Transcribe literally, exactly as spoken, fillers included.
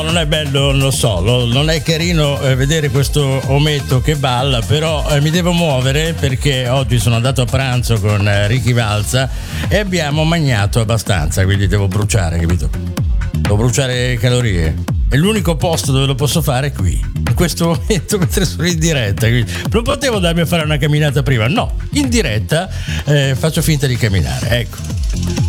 Non è bello, lo so, lo, non è carino eh, vedere questo ometto che balla, però eh, mi devo muovere perché oggi sono andato a pranzo con eh, Ricky Valza e abbiamo mangiato abbastanza, quindi devo bruciare, capito? Devo bruciare calorie. E l'unico posto dove lo posso fare è qui, in questo momento, mentre sono in diretta. Quindi non potevo darmi a fare una camminata prima, no, in diretta eh, faccio finta di camminare, ecco.